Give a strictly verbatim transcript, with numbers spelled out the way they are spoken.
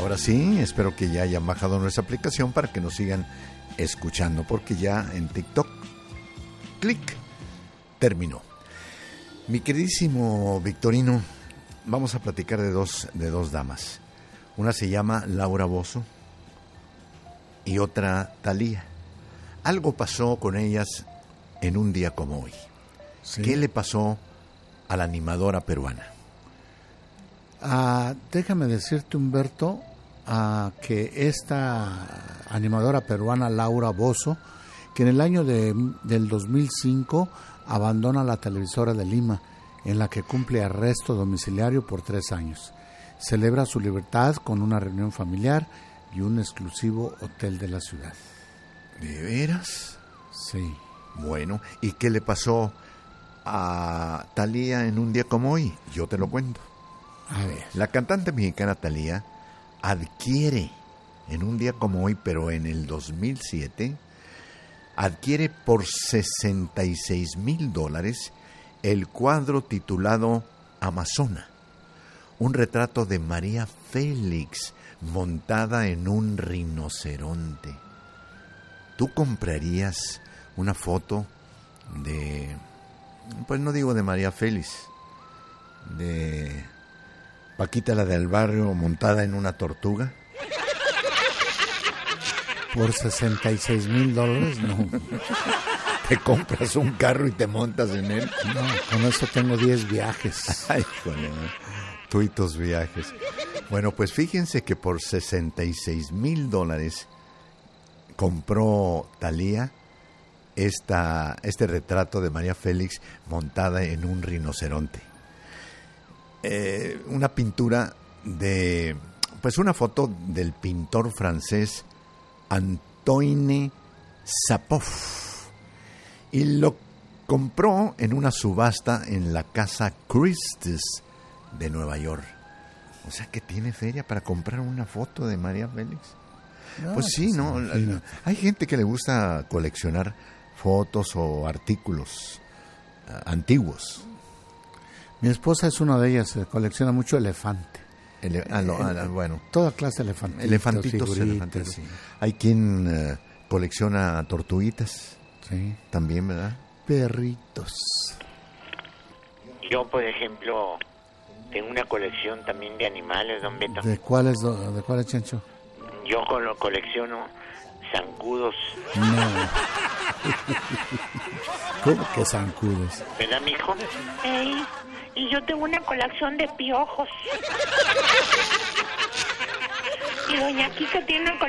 Ahora sí, espero que ya hayan bajado nuestra aplicación para que nos sigan escuchando, porque ya en TikTok, clic, terminó. Mi queridísimo Victorino, vamos a platicar de dos, de dos damas. Una se llama Laura Bozzo y otra Thalía. Algo pasó con ellas en un día como hoy. Sí. ¿Qué le pasó a la animadora peruana? Ah, déjame decirte, Humberto, ah, que esta animadora peruana, Laura Bozzo, que en el año de, del dos mil cinco abandona la televisora de Lima, en la que cumple arresto domiciliario por tres años. Celebra su libertad con una reunión familiar y un exclusivo hotel de la ciudad. ¿De veras? Sí. Bueno, ¿y qué le pasó a Thalía en un día como hoy? Yo te lo cuento. A ver. La cantante mexicana Thalía adquiere en un día como hoy, pero en el dos mil siete, adquiere por sesenta y seis mil dólares el cuadro titulado Amazona, un retrato de María Félix montada en un rinoceronte. ¿Tú comprarías una foto de, pues no digo de María Félix, de Paquita la del barrio montada en una tortuga? Por sesenta y seis mil dólares, no. Te compras un carro y te montas en él. No, con eso tengo diez viajes. Ay, joder, tú y tus viajes. Bueno, pues fíjense que por sesenta y seis mil dólares compró Thalía esta, este retrato de María Félix montada en un rinoceronte. Eh, una pintura de, pues una foto del pintor francés Antoine Sapov, y lo compró en una subasta en la casa Christie's de Nueva York. O sea que tiene feria para comprar una foto de María Félix. No, pues sí, ¿no? Sí. Hay gente que le gusta coleccionar fotos o artículos uh, antiguos. Mi esposa es una de ellas, colecciona mucho elefante. Ele- ah, no, ah, bueno. Toda clase de elefantitos. Elefantitos, elefantitos. Sí. Hay quien uh, colecciona tortuguitas. Sí. También, ¿verdad? Perritos. Yo, por ejemplo, tengo una colección también de animales, don Beto. ¿De cuáles, de cuáles, Chancho? Yo colo- colecciono zancudos. No. ¿Cómo que zancudos? ¿Verdad, mijo? Ey, y yo tengo una colección de piojos. Y doña Kika tiene una colección